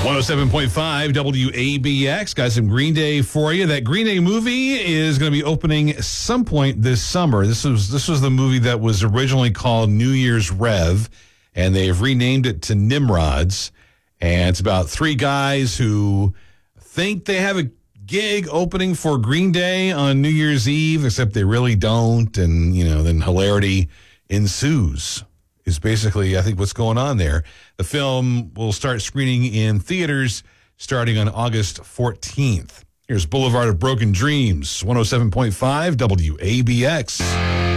107.5 WABX. Got some Green Day for you. That Green Day movie is going to be opening some point this summer. This was the movie that was originally called New Year's Rev, and they've renamed it to Nimrods. And it's about three guys who think they have a gig opening for Green Day on New Year's Eve, except they really don't. And, then hilarity ensues. Is basically, I think, what's going on there. The film will start screening in theaters starting on August 14th. Here's Boulevard of Broken Dreams, 107.5 WABX.